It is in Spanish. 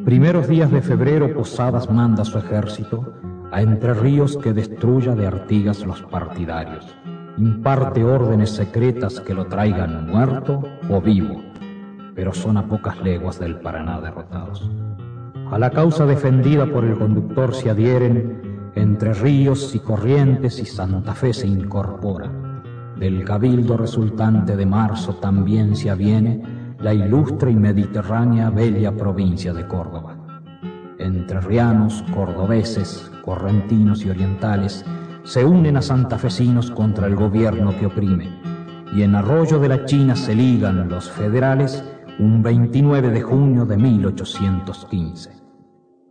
primeros días de febrero Posadas manda su ejército a Entre Ríos que destruya de Artigas los partidarios. Imparte órdenes secretas que lo traigan muerto o vivo, pero son a pocas leguas del Paraná derrotados. A la causa defendida por el conductor se adhieren Entre Ríos y Corrientes, y Santa Fe se incorpora. Del cabildo resultante de marzo también se aviene la ilustre y mediterránea bella provincia de Córdoba. Entrerrianos, cordobeses, correntinos y orientales se unen a santafesinos contra el gobierno que oprime, y en Arroyo de la China se ligan los federales un 29 de junio de 1815.